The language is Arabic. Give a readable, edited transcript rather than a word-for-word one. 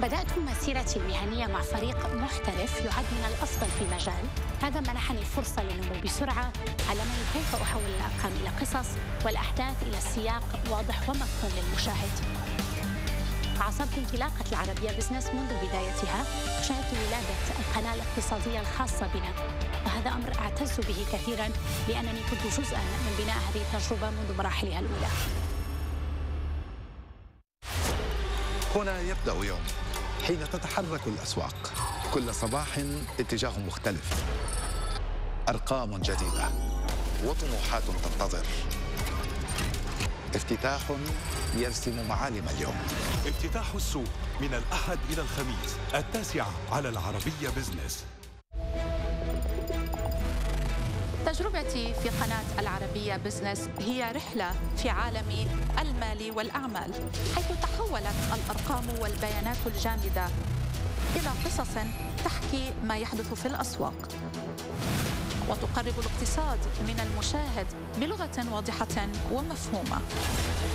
بدأت مسيرتي المهنية مع فريق محترف يعد من الأفضل في المجال. هذا منحني الفرصة للنمو بسرعة، علمني كيف أحول الأرقام إلى قصص والأحداث إلى سياق واضح ومفهوم للمشاهد. عاصرت انطلاقة العربية بزنس منذ بدايتها، شاهدت ولادة القناة الاقتصادية الخاصة بنا، وهذا أمر أعتز به كثيراً لأنني كنت جزءاً من بناء هذه التجربة منذ مراحلها الأولى. هنا يبدأ يوم حين تتحرك الأسواق، كل صباح اتجاه مختلف، أرقام جديدة وطموحات تنتظر، افتتاح يرسم معالم اليوم. افتتاح السوق من الأحد إلى الخميس 9 على العربية بزنس. تجربتي في قناة العربية بزنس هي رحلة في عالم المال والأعمال، حيث تحولت الأرقام والبيانات الجامدة إلى قصص تحكي ما يحدث في الأسواق، وتقرب الاقتصاد من المشاهد بلغة واضحة ومفهومة.